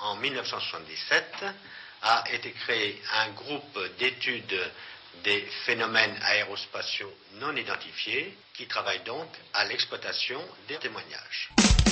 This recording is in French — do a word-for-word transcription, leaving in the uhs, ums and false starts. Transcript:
en mille neuf cent soixante-dix-sept, a été créé un groupe d'études des phénomènes aérospatiaux non identifiés qui travaille donc à l'exploitation des témoignages.